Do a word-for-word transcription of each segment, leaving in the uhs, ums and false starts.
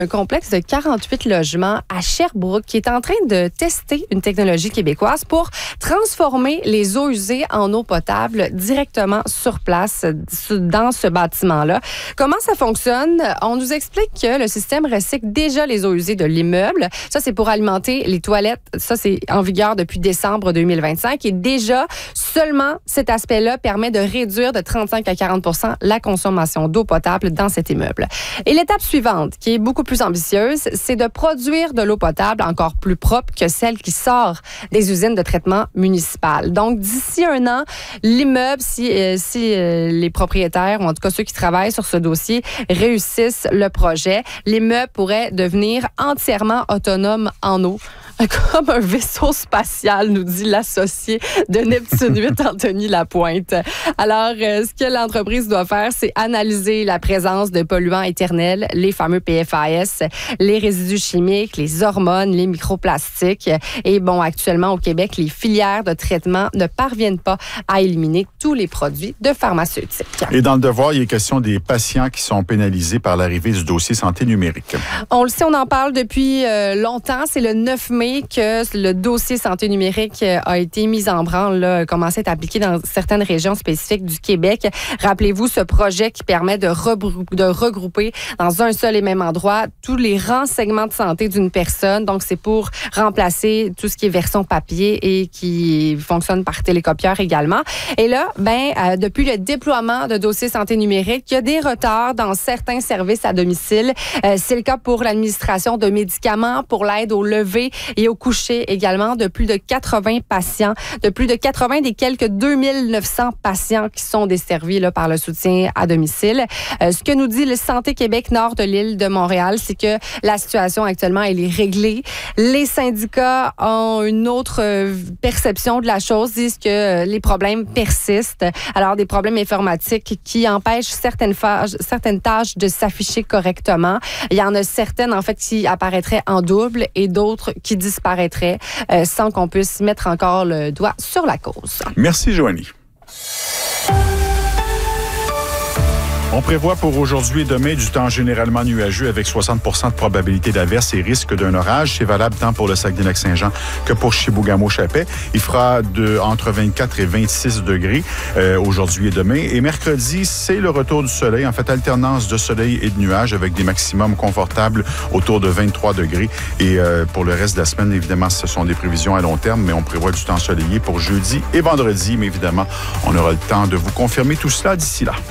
Un complexe de quarante-huit logements à Sherbrooke qui est en train de tester une technologie québécoise pour transformer les eaux usées en eau potable directement sur place dans ce bâtiment-là. Comment ça fonctionne? On nous explique que le système recycle déjà les eaux usées de l'immeuble. Ça, c'est pour alimenter les toilettes. Ça, c'est en vigueur depuis décembre deux mille vingt-cinq. Et déjà, seulement cet aspect-là permet de réduire de trente-cinq à quarante pour cent la consommation d'eau potable dans cet immeuble. Et l'étape suivante, qui est beaucoup plus ambitieuse, c'est de produire de l'eau potable encore plus propre que celle qui sort des usines de traitement municipales. Donc, d'ici un an, l'immeuble, si, euh, si euh, les propriétaires, ou en tout cas ceux qui travaillent sur ce dossier, réussissent le projet, l'immeuble pourrait devenir entièrement autonome en eau. Comme un vaisseau spatial, nous dit l'associé de Neptune huit, Anthony Lapointe. Alors, euh, ce que l'entreprise doit faire, c'est analyser la présence de polluants éternels, les fameux P F A S, les résidus chimiques, les hormones, les microplastiques. Et bon, actuellement, au Québec, les filières de traitement ne parviennent pas à éliminer tous les produits de pharmaceutiques. Et dans le devoir, il est question des patients qui sont pénalisés par l'arrivée du dossier santé numérique. On le sait, on en parle depuis euh, longtemps. C'est le neuf mai que le dossier santé numérique a été mis en branle, là, a commencé à être appliqué dans certaines régions spécifiques du Québec. Rappelez-vous ce projet qui permet de, rebrou- de regrouper dans un seul et même endroit tous les renseignements de santé d'une personne. Donc, c'est pour remplacer tout ce qui est version papier et qui fonctionne par télécopieur également. Et là, ben, euh, depuis le déploiement de dossiers santé numérique, il y a des retards dans certains services à domicile. Euh, c'est le cas pour l'administration de médicaments, pour l'aide au lever et au coucher également de plus de quatre-vingts patients, de plus de quatre-vingts des quelques deux mille neuf cents patients qui sont desservis là, par le soutien à domicile. Euh, ce que nous dit le Santé Québec nord de l'île de Montréal, c'est que la situation actuellement, elle est réglée. Les syndicats ont une autre euh, perception de la chose, disent que euh, les problèmes persistent. Alors, des problèmes informatiques qui empêchent certaines, fa- certaines tâches de s'afficher correctement. Il y en a certaines, en fait, qui apparaîtraient en double et d'autres qui disparaîtrait euh, sans qu'on puisse mettre encore le doigt sur la cause. Merci, Joanie. On prévoit pour aujourd'hui et demain du temps généralement nuageux avec soixante pour cent de probabilité d'averse et risque d'un orage. C'est valable tant pour le Saguenay-Lac-Saint-Jean que pour Chibougamau-Chapais. Il fera de, entre vingt-quatre et vingt-six degrés euh, aujourd'hui et demain. Et mercredi, c'est le retour du soleil. En fait, alternance de soleil et de nuages avec des maximums confortables autour de vingt-trois degrés. Et euh, pour le reste de la semaine, évidemment, ce sont des prévisions à long terme, mais on prévoit du temps ensoleillé pour jeudi et vendredi. Mais évidemment, on aura le temps de vous confirmer tout cela d'ici là.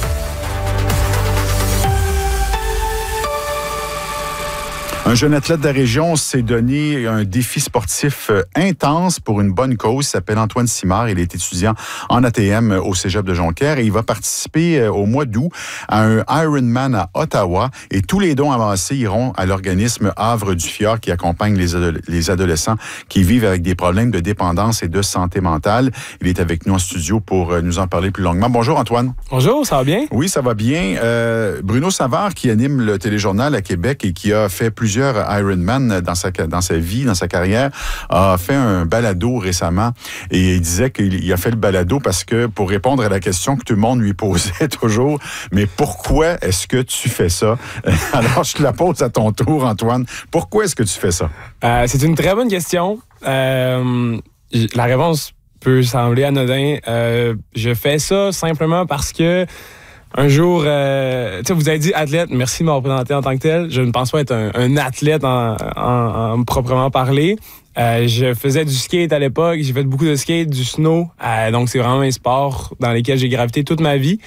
Un jeune athlète de la région s'est donné un défi sportif intense pour une bonne cause. Il s'appelle Antoine Simard. Il est étudiant en A T M au Cégep de Jonquière et il va participer au mois d'août à un Ironman à Ottawa. Et tous les dons avancés iront à l'organisme Havre du Fjord qui accompagne les, adole- les adolescents qui vivent avec des problèmes de dépendance et de santé mentale. Il est avec nous en studio pour nous en parler plus longuement. Bonjour Antoine. Bonjour, ça va bien? Oui, ça va bien. Euh, Bruno Savard qui anime le téléjournal à Québec et qui a fait plusieurs Ironman dans sa, dans sa vie, dans sa carrière, a fait un balado récemment et il disait qu'il a fait le balado parce que pour répondre à la question que tout le monde lui posait toujours, mais pourquoi est-ce que tu fais ça? Alors, je te la pose à ton tour, Antoine. Pourquoi est-ce que tu fais ça? Euh, c'est une très bonne question. Euh, la réponse peut sembler anodin. Euh, je fais ça simplement parce que un jour, euh, tu sais, vous avez dit athlète, merci de m'avoir présenté en tant que tel. Je ne pense pas être un, un athlète en, en, en proprement parler. Euh, je faisais du skate à l'époque, j'ai fait beaucoup de skate, du snow. Euh, donc, c'est vraiment un sport dans lequel j'ai gravité toute ma vie.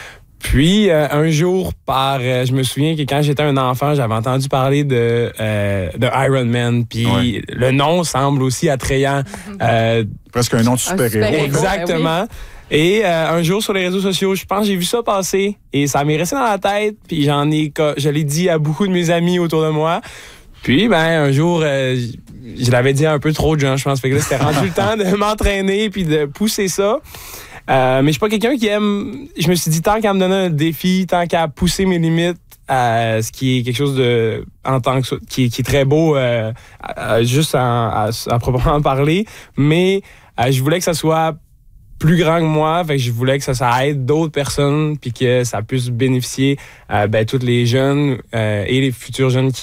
Puis, euh, un jour, par, euh, je me souviens que quand j'étais un enfant, j'avais entendu parler de, euh, de Ironman. Puis, ouais. Le nom semble aussi attrayant. Euh, Presque un nom de super-héros. Exactement. Oui. Et euh, un jour sur les réseaux sociaux, je pense que j'ai vu ça passer et ça m'est resté dans la tête. Puis j'en ai, je l'ai dit à beaucoup de mes amis autour de moi. Puis ben un jour, euh, je l'avais dit à un peu trop de gens, je pense. Fait que là, c'était rendu le temps de m'entraîner puis de pousser ça. Euh, mais je suis pas quelqu'un qui aime. Je me suis dit tant qu'à me donner un défi, tant qu'à pousser mes limites, euh, ce qui est quelque chose de en tant que qui, qui est très beau, euh, euh, juste à, à, à proprement parler. Mais euh, je voulais que ça soit plus grand que moi, fait que je voulais que ça, ça aide d'autres personnes puis que ça puisse bénéficier euh, ben, tous les jeunes euh, et les futurs jeunes qui